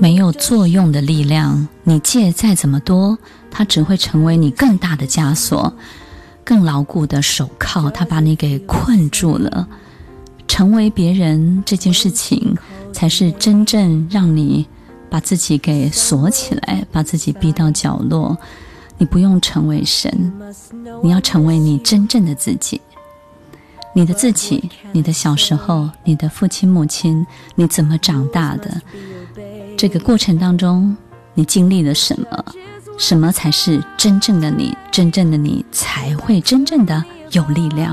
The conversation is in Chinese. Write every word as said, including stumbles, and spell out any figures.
没有作用的力量，你借再怎么多，它只会成为你更大的枷锁，更牢固的手铐，它把你给困住了。成为别人这件事情，才是真正让你把自己给锁起来，把自己逼到角落。你不用成为神，你要成为你真正的自己。你的自己，你的小时候，你的父亲母亲，你怎么长大的，这个过程当中你经历了什么，什么才是真正的你，真正的你才会真正的有力量。